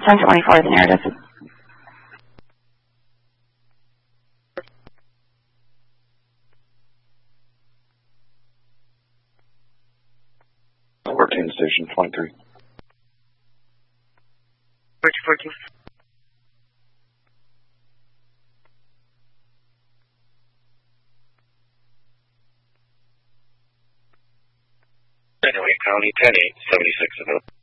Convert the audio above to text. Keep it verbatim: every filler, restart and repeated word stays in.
ten twenty-four, the narrative. fourteen, station twenty-three. fourteen, fourteen. Anyway, County ten eight, seventy-six available.